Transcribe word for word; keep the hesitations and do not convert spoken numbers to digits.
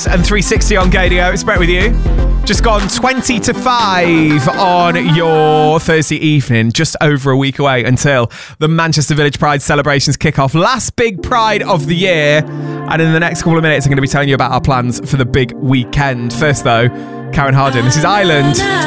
Chris and three sixty on Gadio. It's Brett with you. Just gone twenty to five on your Thursday evening, just over a week away until the Manchester Village Pride celebrations kick off. Last big Pride of the year. And in the next couple of minutes, I'm going to be telling you about our plans for the big weekend. First, though, Karen Harding. This is Island.